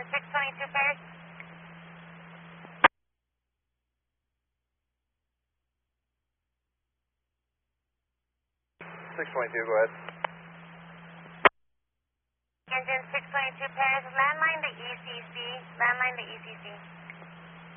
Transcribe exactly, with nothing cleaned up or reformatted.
six twenty-two pairs. six twenty-two, go ahead. Engine six twenty-two pairs, landline to E C C, landline to E C C.